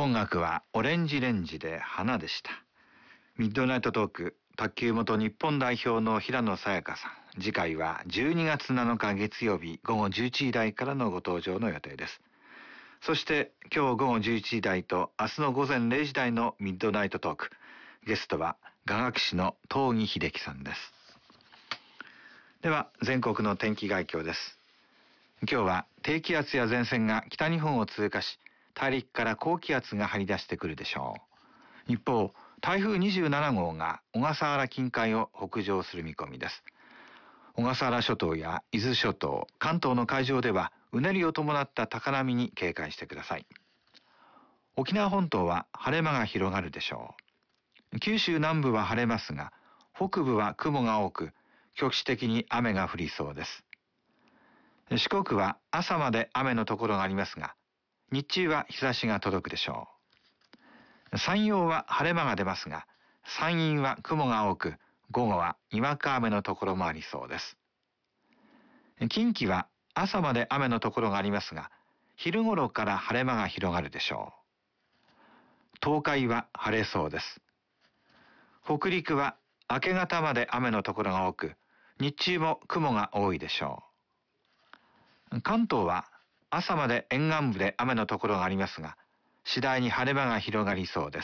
音楽はオレンジレンジで花でした。ミッドナイトトーク、卓球元日本代表の平野早矢香さん。次回は12月7日月曜日午後11時台からのご登場の予定です。そして今日午後11時台と明日の午前0時台のミッドナイトトーク。ゲストは雅楽師の東儀秀樹さんです。では全国の天気概況です。今日は低気圧や前線が北日本を通過し、大陸から高気圧が張り出してくるでしょう。一方、台風27号が小笠原近海を北上する見込みです。小笠原諸島や伊豆諸島、関東の海上ではうねりを伴った高波に警戒してください。沖縄本島は晴れ間が広がるでしょう。九州南部は晴れますが、北部は雲が多く、局地的に雨が降りそうです。四国は朝まで雨のところがありますが、日中は日差しが届くでしょう。山陽は晴れ間が出ますが、山陰は雲が多く、午後はにわか雨のところもありそうです。近畿は朝まで雨のところがありますが、昼頃から晴れ間が広がるでしょう。東海は晴れそうです。北陸は明け方まで雨のところが多く、日中も雲が多いでしょう。関東は朝まで沿岸部で雨のところがありますが、次第に晴れ間が広がりそうです。